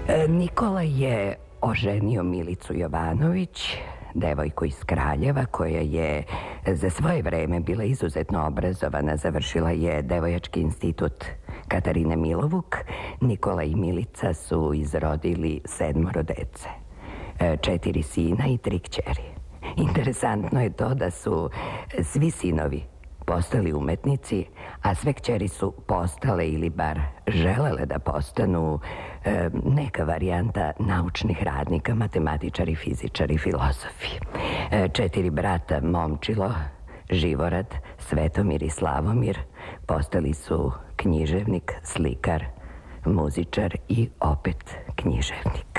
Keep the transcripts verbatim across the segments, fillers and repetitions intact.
Nikola je oženio Milicu Jovanović, devojku iz Kraljeva, koja je za svoje vreme bila izuzetno obrazovana. Završila je Devojački institut Katarine Milovuk. Nikola i Milica su izrodili sedmoro dece, četiri sina i tri kćeri. Interesantno je to da su svi sinovi postali umetnici, a sve kćeri su postale ili bar želele da postanu e, neka varijanta naučnih radnika, matematičari, fizičari, filozofi. E, četiri brata, Momčilo, Živorad, Svetomir i Slavomir, postali su književnik, slikar, muzičar i opet književnik.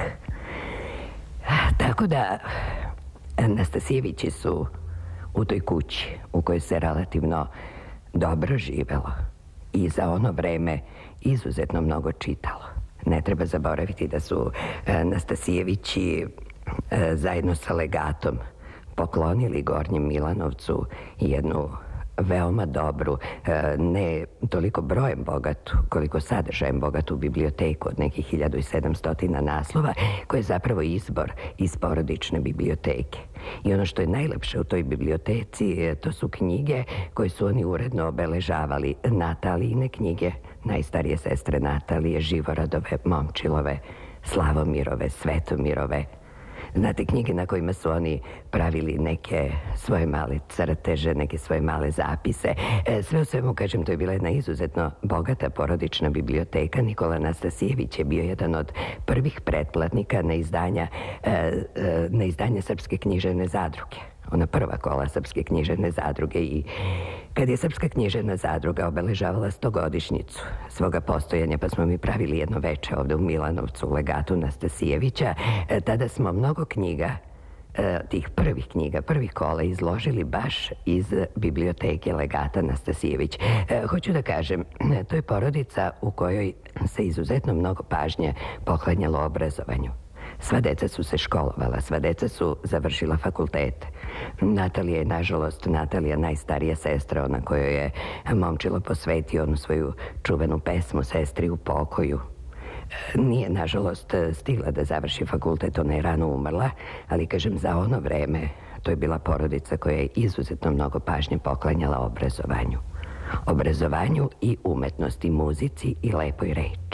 Tako da Nastasijevići su u toj kući u kojoj se relativno dobro živelo i za ono vreme izuzetno mnogo čitalo. Ne treba zaboraviti da su Nastasijevići zajedno sa legatom poklonili Gornjem Milanovcu jednu veoma dobru, ne toliko brojem bogatu, koliko sadržajem bogatu biblioteku od nekih hiljadu i sedamsto naslova, koja je zapravo izbor iz porodične biblioteke. I ono što je najlepše u toj biblioteci, to su knjige koje su oni uredno obeležavali. Natalijine knjige, najstarije sestre Natalije, Živoradove, Momčilove, Slavomirove, Svetomirove. Znate, knjige na kojima su oni pravili neke svoje male crteže, neke svoje male zapise. Sve u svemu, kažem, to je bila jedna izuzetno bogata porodična biblioteka. Nikola Nastasijević je bio jedan od prvih pretplatnika na izdanja, na izdanja Srpske književne zadruge. Ona prva kola Srpske književne zadruge. I kad je Srpska književna zadruga obeležavala stogodišnjicu svoga postojanja, pa smo mi pravili jedno veče ovde u Milanovcu u legatu Nastasijevića, tada smo mnogo knjiga, tih prvih knjiga, prvih kola izložili baš iz biblioteke legata Nastasijević. Hoću da kažem, to je porodica u kojoj se izuzetno mnogo pažnje poklanjalo obrazovanju. Sva deca su se školovala, sva deca su završila fakultete. Natalija je, nažalost, Natalija najstarija sestra, ona kojoj je Momčilo posvetio onu svoju čuvenu pesmu Sestri u pokoju. Nije, nažalost, stigla da završi fakultet, ona je rano umrla, ali, kažem, za ono vreme to je bila porodica koja je izuzetno mnogo pažnje poklanjala obrazovanju. Obrazovanju i umetnosti, muzici i lepoj reči.